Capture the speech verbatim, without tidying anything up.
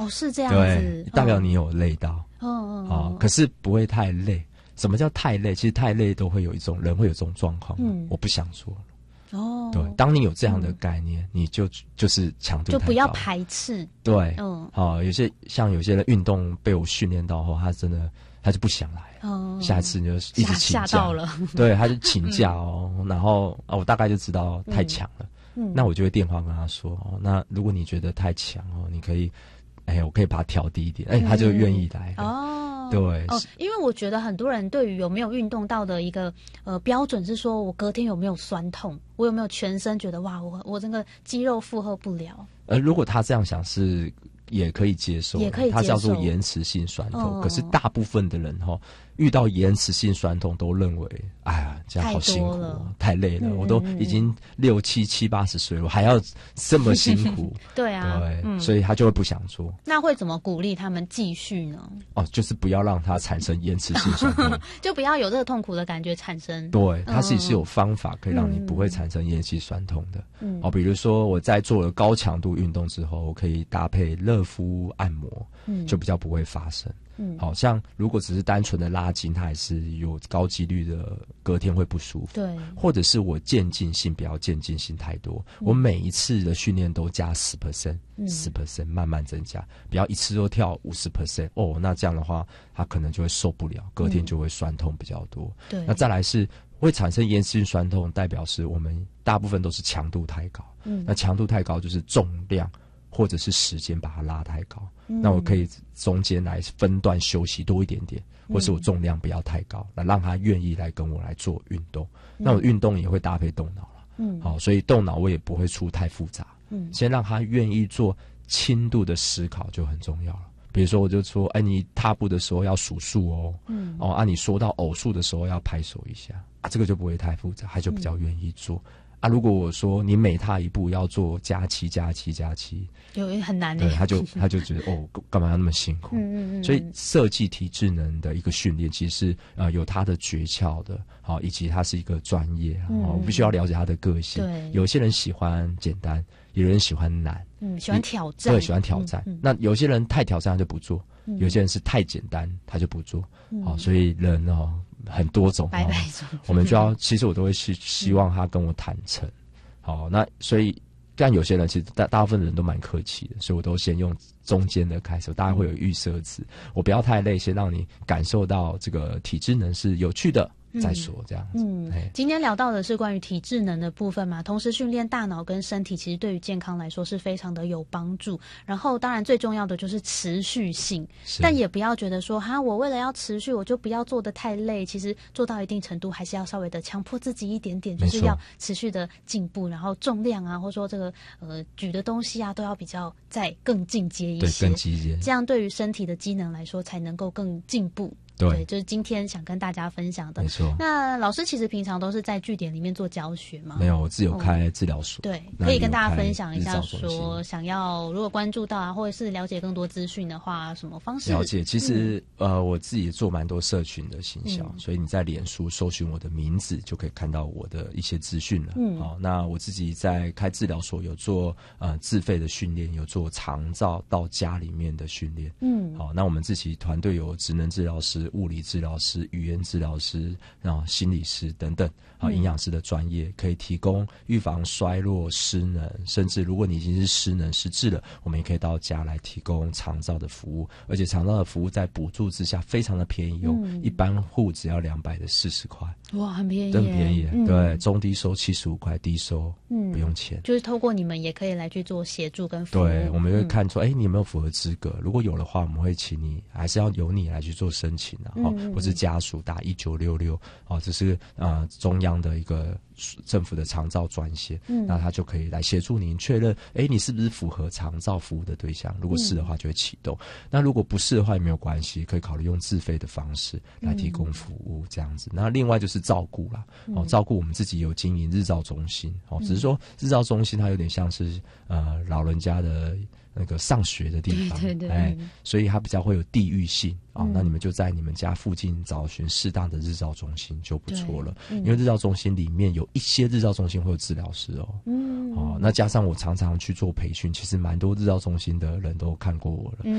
哦，是这样子， 对，代表你有累到。 嗯嗯， 好，可是不会太累。什么叫太累？其实太累都会有一种人会有这种状况，嗯，我不想做了。哦，对，当你有这样的概念，嗯、你就就是强度太高， 就不要排斥。 对，嗯，好，有些像有些人运动被我训练到后，他真的他就不想来了，哦，下一次你就一直请假， 吓到了，对， 他就请假哦，嗯、然后啊，我大概就知道太强了，嗯，那我就会电话跟他说，哦，那如果你觉得太强哦，你可以，哎，我可以把它调低一点，哎，他就愿意来了，哦。对哦，因为我觉得很多人对于有没有运动到的一个呃标准是说我隔天有没有酸痛，我有没有全身觉得哇，我我这个肌肉负荷不了。 呃，如果他这样想是也可以接受， 也可以接受， 它叫做延迟性酸痛。哦、可是大部分的人哈、哦，遇到延迟性酸痛都认为，哎呀，这样好辛苦、哦，太累了，嗯、我都已经六七七八十岁了，我还要这么辛苦。 对啊， 对、嗯，所以他就会不想做。 那会怎么鼓励他们继续呢？ 哦，就是不要让它产生延迟性酸痛， 就不要有这个痛苦的感觉产生。 对，它其实是有方法可以让你不会产生延迟酸痛的。嗯，哦，比如说我在做了高强度运动之后，我可以搭配热敷按摩，嗯，就比较不会发生。嗯，好像如果只是单纯的拉筋，它还是有高几率的隔天会不舒服。 对， 或者是我渐进性不要渐进性太多，嗯、我每一次的训练都加十 percent， 十 percent 慢慢增加，不要一次都跳五十 percent 哦，那这样的话，他可能就会受不了，隔天就会酸痛比较多。 对、嗯， 那再来是会产生延迟性酸痛，代表是我们大部分都是强度太高。嗯，那强度太高就是重量或者是时间把它拉太高。那我可以中间来分段休息多一点点，或是我重量不要太高，来让他愿意来跟我来做运动。那我运动也会搭配动脑了，嗯，好，所以动脑我也不会出太复杂，嗯，先让他愿意做轻度的思考就很重要了。比如说我就说，哎，你踏步的时候要数数哦，嗯，哦，啊，你说到偶数的时候要拍手一下，啊，这个就不会太复杂，他就比较愿意做。嗯啊，如果我说你每踏一步要做加七加七加七， 有很难的， 对，他就他就觉得哦，干嘛要那么辛苦？嗯嗯嗯。所以设计体智能的一个训练，其实是呃有它的诀窍的，好、哦，以及它是一个专业，嗯、哦，我必须要了解他的个性。 对， 有些人喜欢简单，有人喜欢难， 嗯，喜欢挑战， 对，喜欢挑战。嗯嗯、那有些人太挑战他就不做，嗯、有些人是太简单他就不做。嗯、好，所以人哦。很多种， 百百种， 我们就要，其实我都会希希望他跟我坦诚，好，那所以，但有些人其实大大部分的人都蛮客气的，所以我都先用中间的开始，大家会有预设值，我不要太累，先让你感受到这个体智能是有趣的。再说这样子。 嗯，今天聊到的是关于体智能的部分嘛，同时训练大脑跟身体，其实对于健康来说是非常的有帮助。然后，当然最重要的就是持续性，但也不要觉得说哈，我为了要持续，我就不要做得太累。其实做到一定程度，还是要稍微的强迫自己一点点，就是要持续的进步。然后重量啊，或者说这个呃举的东西啊，都要比较再更进阶一些， 对，更进阶， 这样对于身体的机能来说，才能够更进步。对，就是今天想跟大家分享的。 没错。 那老师其实平常都是在据点里面做教学吗？ 没有，我自己有开治疗所。 嗯、对，可以跟大家分享一下说，说想要如果关注到啊，或者是了解更多资讯的话，什么方式？ 了解，其实、嗯、呃，我自己做蛮多社群的行销、嗯，所以你在脸书搜寻我的名字，就可以看到我的一些资讯了。嗯，好，那我自己在开治疗所有做呃自费的训练，有做长照到家里面的训练。嗯，好，那我们自己团队有职能治疗师、物理治疗师、语言治疗师，然后心理师等等，啊，营养师的专业可以提供预防衰弱、失能，甚至如果你已经是失能失智了，我们也可以到家来提供长照的服务，而且长照的服务在补助之下非常的便宜哦，嗯、一般户只要两百的四十块， 哇，很便宜， 真便宜，嗯、对，中低收七十五块，低收嗯不用钱， 就是透过你们也可以来去做协助跟服务， 对，我们会看出，哎、嗯，你有没有符合资格？如果有的话，我们会请你，还是要由你来去做申请啊，嗯嗯、或是家属打一九六六，哦，这是呃中央的一个政府的长照专线，嗯，那他就可以来协助您确认，哎，你是不是符合长照服务的对象？如果是的话，就会启动。嗯、那如果不是的话，也没有关系，可以考虑用自费的方式来提供服务，这样子。嗯、那另外就是照顾啦，哦，照顾我们自己有经营日照中心，哦，只是说日照中心它有点像是呃老人家的那个上学的地方， 对对对， 哎，所以它比较会有地域性啊、嗯。那你们就在你们家附近找寻适当的日照中心就不错了，嗯、因为日照中心里面有一些日照中心会有治疗师哦，嗯，哦，那加上我常常去做培训，其实蛮多日照中心的人都看过我了，嗯。